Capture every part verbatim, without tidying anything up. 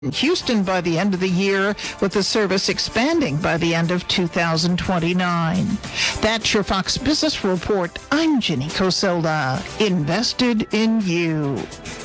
Houston by the end of the year, with the service expanding by the end of two thousand twenty-nine. That's your Fox Business Report. I'm Ginny Coselda. Invested in you.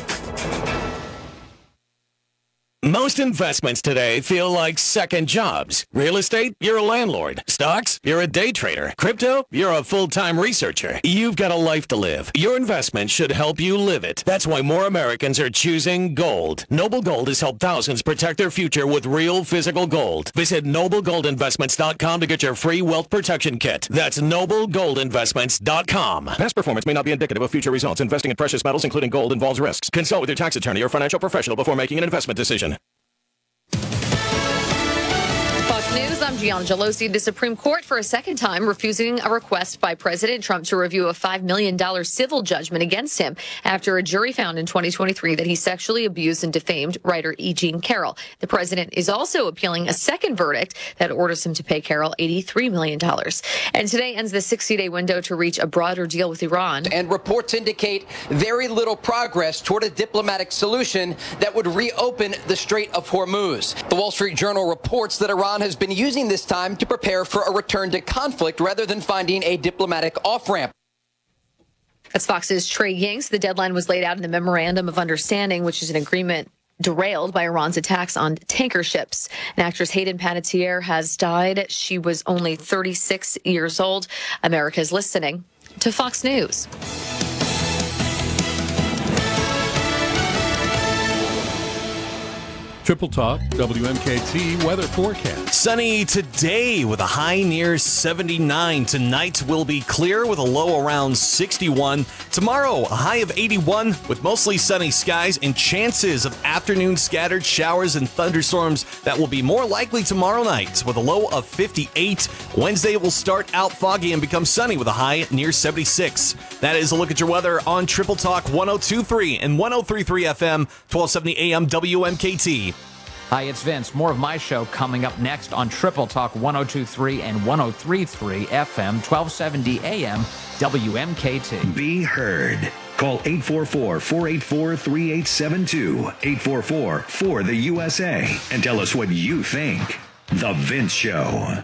Most investments today feel like second jobs. Real estate, you're a landlord. Stocks, you're a day trader. Crypto, you're a full-time researcher. You've got a life to live. Your investment should help you live it. That's why more Americans are choosing gold. Noble Gold has helped thousands protect their future with real physical gold. Visit noble gold investments dot com to get your free wealth protection kit. That's noble gold investments dot com. Past performance may not be indicative of future results. Investing in precious metals, including gold, involves risks. Consult with your tax attorney or financial professional before making an investment decision. News, I'm Gianna Gelosi. The Supreme Court for a second time refusing a request by President Trump to review a five million dollars civil judgment against him after a jury found in twenty twenty-three that he sexually abused and defamed writer E. Jean Carroll. The president is also appealing a second verdict that orders him to pay Carroll eighty-three million dollars. And today ends the sixty-day window to reach a broader deal with Iran. And reports indicate very little progress toward a diplomatic solution that would reopen the Strait of Hormuz. The Wall Street Journal reports that Iran has been using this time to prepare for a return to conflict rather than finding a diplomatic off-ramp. That's Fox's Trey Yingst. The deadline was laid out in the Memorandum of Understanding, which is an agreement derailed by Iran's attacks on tanker ships. And actress Hayden Panettiere has died. She was only thirty-six years old. America is listening to Fox News. Triple Talk, W M K T weather forecast. Sunny today with a high near seventy-nine. Tonight will be clear with a low around sixty-one. Tomorrow, a high of eighty-one with mostly sunny skies and chances of afternoon scattered showers and thunderstorms that will be more likely tomorrow night with a low of fifty-eight. Wednesday will start out foggy and become sunny with a high near seventy-six. That is a look at your weather on Triple Talk one oh two point three and one oh three point three F M, twelve seventy A M W M K T. Hi, it's Vince. More of my show coming up next on Triple Talk one oh two point three and one oh three point three F M, twelve seventy A M, W M K T. Be heard. Call eight four four, four eight four, three eight seven two, eight four four, four the U S A, and tell us what you think. The Vince Show.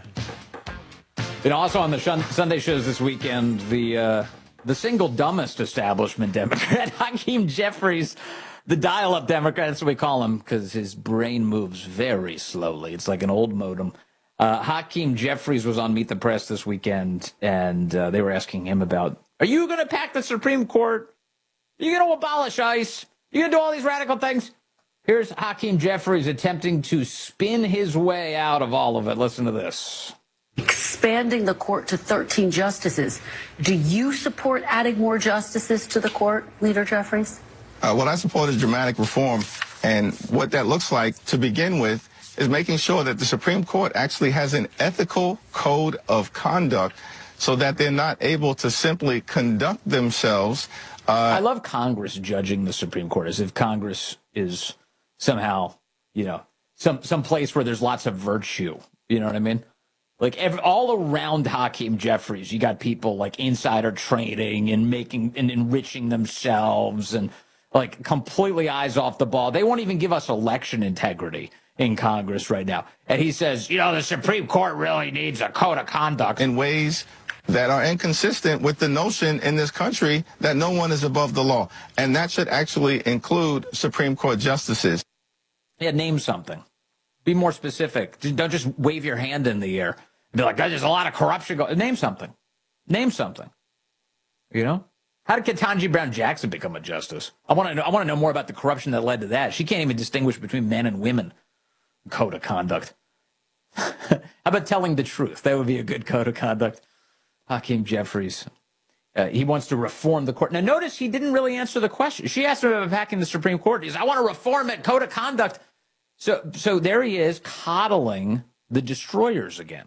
And also on the Sunday shows this weekend, the uh, the single dumbest establishment Democrat, Hakeem Jeffries, the dial-up Democrat, that's what we call him, because his brain moves very slowly. It's like an old modem. Uh, Hakeem Jeffries was on Meet the Press this weekend, and uh, they were asking him about, are you going to pack the Supreme Court? Are you going to abolish ICE? Are you going to do all these radical things? Here's Hakeem Jeffries attempting to spin his way out of all of it. Listen to this. Expanding the court to thirteen justices. Do you support adding more justices to the court, Leader Jeffries? Uh, what I support is dramatic reform, and what that looks like to begin with is making sure that the Supreme Court actually has an ethical code of conduct so that they're not able to simply conduct themselves. Uh, I love Congress judging the Supreme Court as if Congress is somehow, you know, some some place where there's lots of virtue. You know what I mean? Like every, all around Hakeem Jeffries, you got people like insider trading and making and enriching themselves and like completely eyes off the ball. They won't even give us election integrity in Congress right now. And he says, you know, the Supreme Court really needs a code of conduct. In ways that are inconsistent with the notion in this country that no one is above the law. And that should actually include Supreme Court justices. Yeah, name something. Be more specific. Don't just wave your hand in the air and be like, there's a lot of corruption going. Name something. Name something. You know? How did Ketanji Brown Jackson become a justice? I want to know. I want to know more about the corruption that led to that. She can't even distinguish between men and women. Code of conduct. How about telling the truth? That would be a good code of conduct. Hakeem Jeffries. Uh, he wants to reform the court. Now, notice he didn't really answer the question. She asked him about packing the Supreme Court. He says, I want to reform it, code of conduct. So, so there he is coddling the destroyers again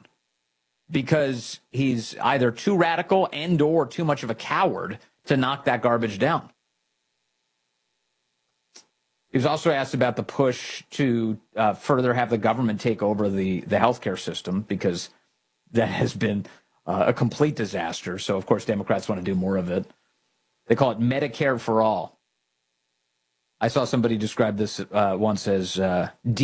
because he's either too radical and or too much of a coward to knock that garbage down. He was also asked about the push to uh, further have the government take over the, the healthcare system because that has been uh, a complete disaster. So, of course, Democrats want to do more of it. They call it Medicare for all. I saw somebody describe this uh, once as uh,